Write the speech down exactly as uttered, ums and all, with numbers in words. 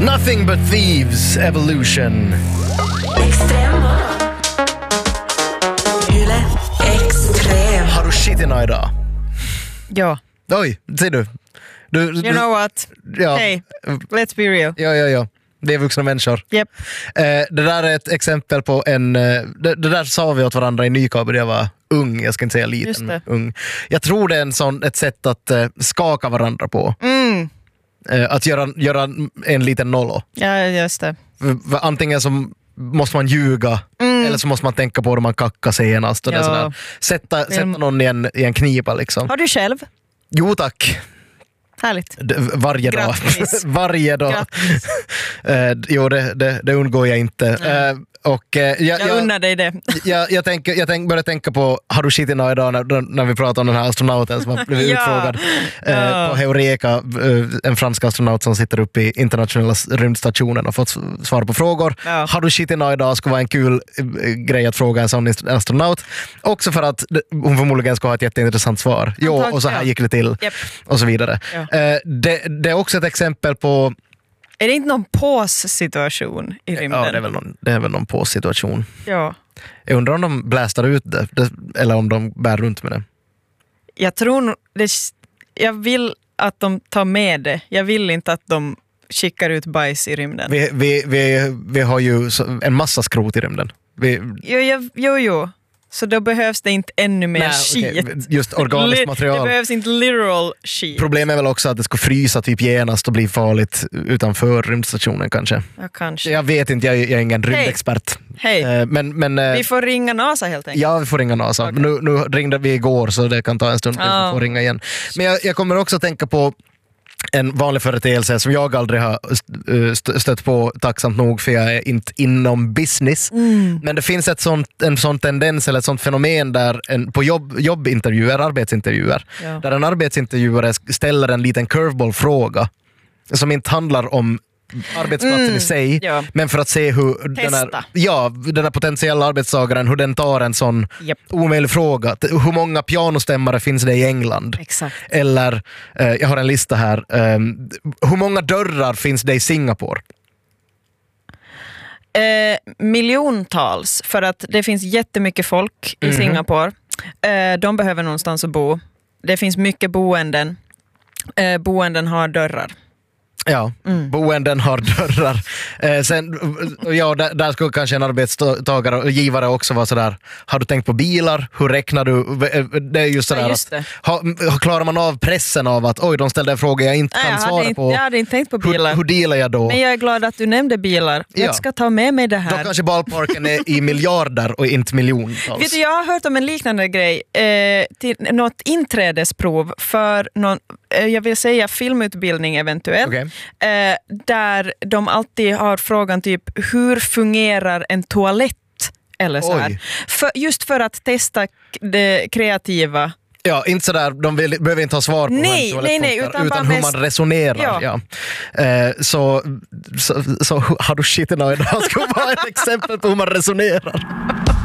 Nothing but thieves, Evolution. Extrem. Yle Extrem. Har du shit i idag? Ja. Oj, ser du? du, You du know what? ja. Hey, let's be real. Ja, ja, ja. Det är vuxna människor. Yep. Eh, det där är ett exempel på en... Eh, det, det där sa vi åt varandra i Nykaber. Jag var ung, jag ska inte säga liten, men ung. Jag tror det är en sån, ett sätt att eh, skaka varandra på. Mm. Eh, att göra, göra en liten nollo. Ja, just det. Antingen så måste man ljuga mm. eller så måste man tänka på det man kackar senast. Och det sådär. Sätta, sätta någon i en, i en knipa liksom. Har du själv? Jo tack. Härligt. D- varje Grattis. dag. varje dag. Grattis. uh, jo, det, det, det undgår jag inte. Uh, och, uh, jag, jag unnar dig det. jag, jag, tänker, jag tänk, börjar tänka på har du shit idag när, när vi pratar om den här astronauten som har blivit ja. utfrågad uh, ja. på Heureka, uh, en fransk astronaut som sitter uppe i internationella rymdstationen och fått svar på frågor. Ja. Har du shit idag skulle vara en kul uh, grej att fråga en sån astronaut. Också för att hon förmodligen ska ha ett jätteintressant svar. Jo, och så här ja. gick det till. Yep. Och så vidare. Ja. Uh, det, det är också ett exempel på... Är det inte någon pås-situation i rymden? Ja, det är väl någon, det är väl någon pås-situation. Ja. Jag undrar om de blästar ut det, det eller om de bär runt med det. Jag tror det, jag vill att de tar med det. Jag vill inte att de skickar ut bajs i rymden. Vi, vi, vi, vi har ju en massa skrot i rymden. Vi, jo, jo, jo, jo. Så då behövs det inte ännu mer nej, skit. Okay. Just organiskt material. Det behövs inte literal skit. Problemet är väl också att det ska frysa typ genast och bli farligt utanför rymdstationen kanske. Ja, kanske. Jag vet inte, jag, jag är ingen rymdexpert. Hej. Hey. Men, men, vi får ringa NASA helt enkelt. Ja, vi får ringa NASA. Okay. Nu, nu ringde vi igår så det kan ta en stund. Oh. Vi får ringa igen. Men jag, jag kommer också tänka på en vanlig företeelse som jag aldrig har stött på, tacksamt nog, för jag är inte inom business. Mm. Men det finns ett sånt, en sån tendens eller ett sånt fenomen där en, på jobb, jobbintervjuer, arbetsintervjuer, ja. där en arbetsintervjuare ställer en liten curveball-fråga som inte handlar om arbetsplatsen mm, i sig, ja. men för att se hur den här, ja, den här potentiella arbetstagaren, hur den tar en sån yep. omöjlig fråga. Hur många pianostämmare finns det i England? Exakt. Eller, eh, jag har en lista här, eh, hur många dörrar finns det i Singapore? Eh, miljontals, för att det finns jättemycket folk i mm-hmm. Singapore. Eh, de behöver någonstans att bo. Det finns mycket boenden. Eh, boenden har dörrar. Ja, mm. boenden har dörrar. Eh, sen, ja, där, där skulle kanske en arbetstagare och givare också vara sådär, har du tänkt på bilar? Hur räknar du? Det är just sådär, ja, just det. Att, ha, klarar man av pressen av att oj, de ställde en fråga jag inte kan jag svara inte, på? Jag hade inte tänkt på bilar. Hur, hur delar jag då? Men jag är glad att du nämnde bilar. Jag ja. ska ta med mig det här. Då kanske ballparken är i miljarder och inte miljontals. Vet du, jag har hört om en liknande grej. Eh, till något inträdesprov för någon, eh, jag vill säga filmutbildning eventuellt. Okay. Eh, där de alltid har frågan typ, hur fungerar en toalett? Eller så här. För, just för att testa det kreativa. Ja, inte sådär, de vill, behöver inte ha svar på nej, hur en toalett nej, nej, utan, utan hur mest, man resonerar. Ja. Ja. Eh, så, så, så har du shit idag ska vara ett exempel på hur man resonerar.